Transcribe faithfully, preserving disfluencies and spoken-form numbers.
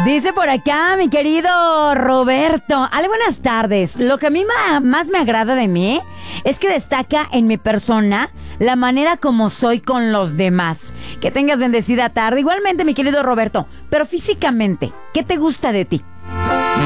Dice por acá mi querido Roberto. Ale, buenas tardes. Lo que a mí ma- más me agrada de mí es que destaca en mi persona la manera como soy con los demás. Que tengas bendecida tarde. Igualmente, mi querido Roberto. Pero físicamente, ¿qué te gusta de ti?